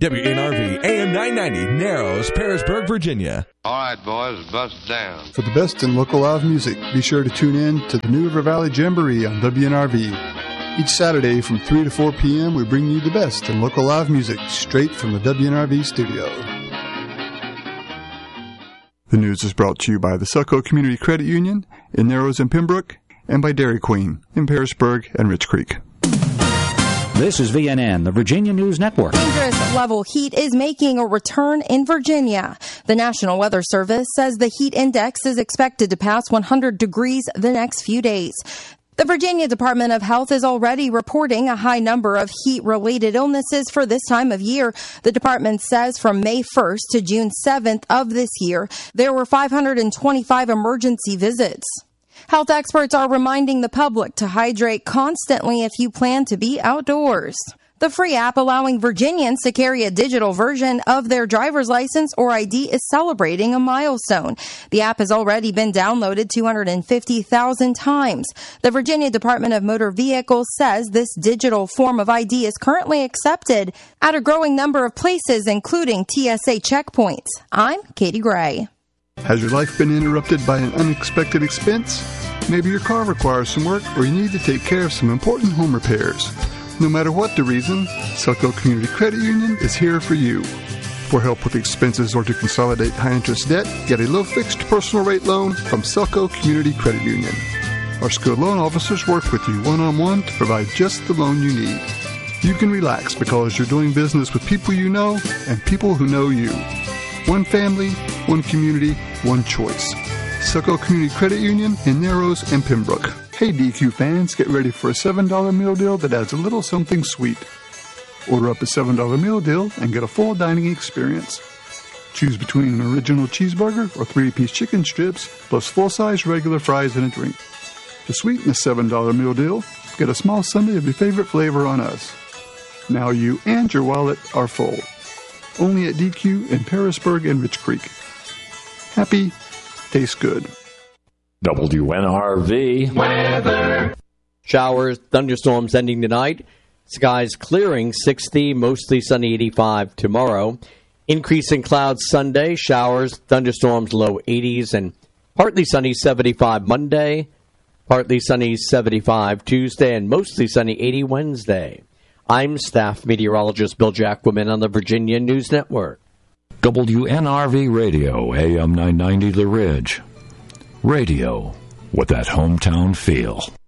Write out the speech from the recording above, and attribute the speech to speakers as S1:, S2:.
S1: WNRV AM 990, Narrows, Parisburg, Virginia.
S2: All right, boys, bust down.
S3: For the best in local live music, be sure to tune in to the New River Valley Jamboree on WNRV. Each Saturday from 3 to 4 p.m., we bring you the best in local live music straight from the WNRV studio. The news is brought to you by the Selco Community Credit Union in Narrows and Pembroke, and by Dairy Queen in Parisburg and Rich Creek.
S4: This is VNN, the Virginia News Network.
S5: Dangerous level heat is making a return in Virginia. The National Weather Service says the heat index is expected to pass 100 degrees the next few days. The Virginia Department of Health is already reporting a high number of heat-related illnesses for this time of year. The department says from May 1st to June 7th of this year, there were 525 emergency visits. Health experts are reminding the public to hydrate constantly if you plan to be outdoors. The free app allowing Virginians to carry a digital version of their driver's license or ID is celebrating a milestone. The app has already been downloaded 250,000 times. The Virginia Department of Motor Vehicles says this digital form of ID is currently accepted at a growing number of places, including TSA checkpoints. I'm Katie Gray.
S3: Has your life been interrupted by an unexpected expense? Maybe your car requires some work, or you need to take care of some important home repairs. No matter what the reason, Selco Community Credit Union is here for you. For help with expenses or to consolidate high-interest debt, get a low-fixed personal rate loan from Selco Community Credit Union. Our skilled loan officers work with you one-on-one to provide just the loan you need. You can relax because you're doing business with people you know and people who know you. One family, one community, one choice. Selco Community Credit Union in Narrows and Pembroke. Hey DQ fans, get ready for a $7 meal deal that adds a little something sweet. Order up a $7 meal deal and get a full dining experience. Choose between an original cheeseburger or 3-piece chicken strips plus full-size regular fries and a drink. To sweeten the $7 meal deal, get a small sundae of your favorite flavor on us. Now you and your wallet are full. Only at DQ in Parisburg and Rich Creek. Happy, tastes good.
S6: WNRV weather. Showers, thunderstorms ending tonight. Skies clearing 60, mostly sunny 85 tomorrow. Increasing clouds Sunday, showers, thunderstorms low 80s, and partly sunny 75 Monday, partly sunny 75 Tuesday, and mostly sunny 80 Wednesday. I'm staff meteorologist Bill Jacquemin on the Virginia News Network.
S7: WNRV Radio, AM 990 The Ridge. Radio with that hometown feel.